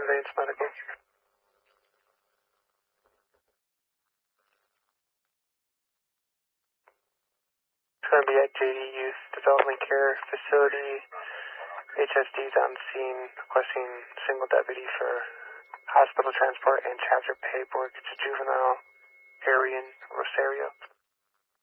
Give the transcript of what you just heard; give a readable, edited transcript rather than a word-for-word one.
Advanced Medical. It's going to be at JD Youth Development Care Facility. HSD's on scene requesting single deputy for hospital transport and chapter paperwork. It's a juvenile Aryan Rosario.